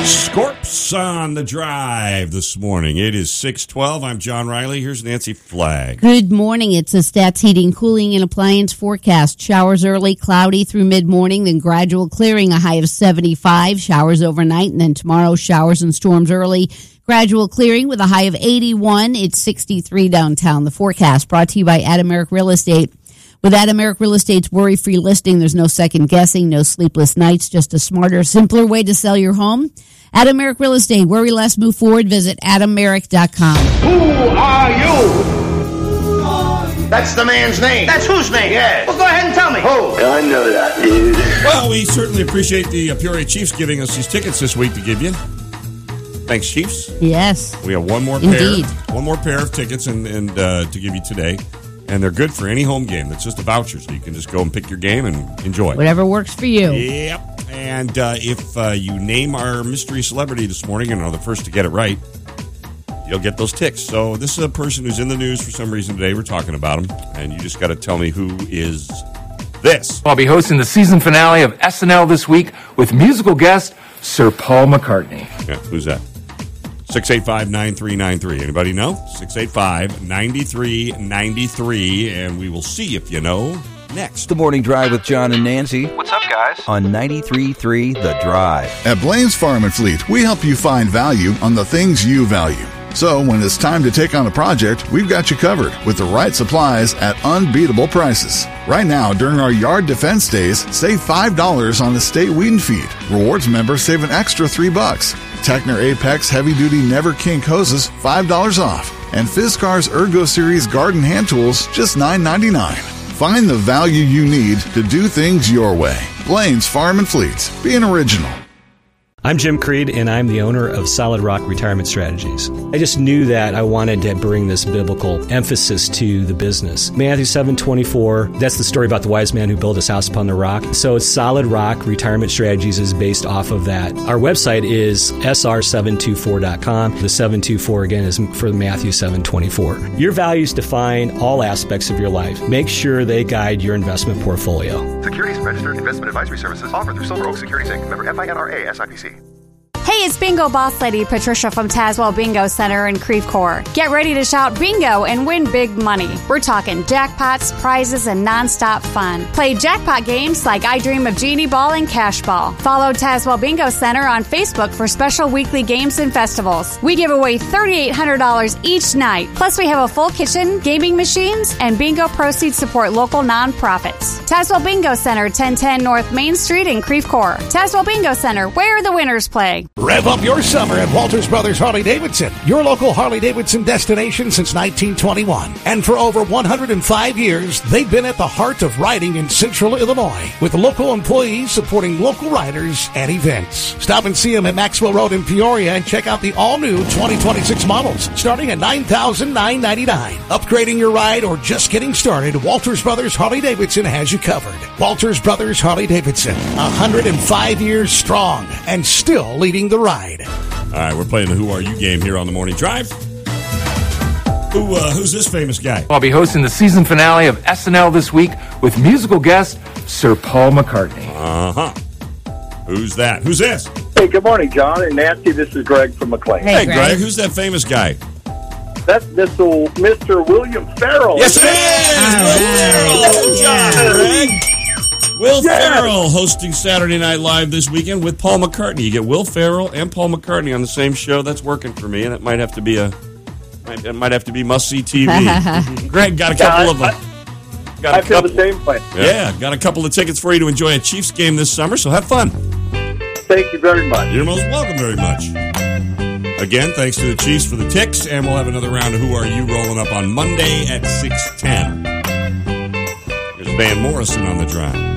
Scorps on the drive this morning. It is 6:12. I'm John Riley. Here's Nancy Flagg. Good morning. It's a Stats Heating, Cooling, and Appliance forecast. Showers early, cloudy through mid-morning, then gradual clearing, a high of 75. Showers overnight, and then tomorrow, showers and storms early. Gradual clearing with a high of 81. It's 63 downtown. The forecast brought to you by Adameric Real Estate. With Adameric Real Estate's worry-free listing, there's no second guessing, no sleepless nights, just a smarter, simpler way to sell your home. Adameric Real Estate. Worry less, move forward. Visit adameric.com. Who are you? That's the man's name. That's whose name? Yeah. Well, go ahead and tell me. Who? I know that, dude. Well, we certainly appreciate the Peoria Chiefs giving us these tickets this week to give you. Thanks, Chiefs. Yes. We have one more Indeed. pair of tickets and to give you today. And they're good for any home game. That's just a voucher, so you can just go and pick your game and enjoy. Whatever works for you. Yep. And if you name our mystery celebrity this morning and are the first to get it right, you'll get those ticks. So this is a person who's in the news for some reason today. We're talking about him. And you just got to tell me who is this. I'll be hosting the season finale of SNL this week with musical guest Sir Paul McCartney. Yeah, who's that? 685-9393. Anybody know? 685-9393. And we will see if you know next. The Morning Drive with John and Nancy. What's up, guys? On 93.3 The Drive. At Blaine's Farm and Fleet, we help you find value on the things you value. So when it's time to take on a project, we've got you covered with the right supplies at unbeatable prices. Right now, during our yard defense days, save $5 on estate weed and feed. Rewards members save an extra $3. Techner Apex Heavy Duty Never Kink hoses, $5 off. And Fiskars Ergo Series Garden Hand Tools, just $9.99. Find the value you need to do things your way. Blaine's Farm and Fleet. Be an original. I'm Jim Creed, and I'm the owner of Solid Rock Retirement Strategies. I just knew that I wanted to bring this biblical emphasis to the business. Matthew 7:24, that's the story about the wise man who built his house upon the rock. So Solid Rock Retirement Strategies is based off of that. Our website is sr724.com. The 724, again, is for Matthew 7:24. Your values define all aspects of your life. Make sure they guide your investment portfolio. Securities registered investment advisory services offered through Silver Oak Securities Inc. Member FINRA SIPC. Hey, it's Bingo Boss Lady Patricia from Tazewell Bingo Center in Creve Coeur. Get ready to shout bingo and win big money. We're talking jackpots, prizes, and nonstop fun. Play jackpot games like I Dream of Genie Ball and Cash Ball. Follow Tazewell Bingo Center on Facebook for special weekly games and festivals. We give away $3,800 each night. Plus, we have a full kitchen, gaming machines, and bingo proceeds support local nonprofits. Tazewell Bingo Center, 1010 North Main Street in Creve Coeur. Tazewell Bingo Center, where the winners play. Rev up your summer at Walters Brothers Harley-Davidson, your local Harley-Davidson destination since 1921. And for over 105 years, they've been at the heart of riding in Central Illinois, with local employees supporting local riders and events. Stop and see them at Maxwell Road in Peoria and check out the all-new 2026 models, starting at $9,999. Upgrading your ride or just getting started, Walters Brothers Harley-Davidson has you covered. Walters Brothers Harley-Davidson, 105 years strong and still leading the ride. All right, we're playing the Who Are You game here on the Morning Drive. Who's this famous guy? I'll be hosting the season finale of SNL this week with musical guest Sir Paul McCartney. Uh-huh. Who's that? Who's this? Hey, good morning, John and Nancy. This is Greg from McLean. Hey, Greg. Who's that famous guy? That's Mr. William Ferrell. Yes, it is! Will Ferrell! Good job, Greg. Will Ferrell hosting Saturday Night Live this weekend with Paul McCartney. You get Will Ferrell and Paul McCartney on the same show. That's working for me, and it might have to be must-see TV. Greg, got a couple of them. I feel the same way. Yeah, got a couple of tickets for you to enjoy a Chiefs game this summer, so have fun. Thank you very much. You're most welcome very much. Again, thanks to the Chiefs for the ticks, and we'll have another round of Who Are You rolling up on Monday at 6:10. There's Van Morrison on the drive.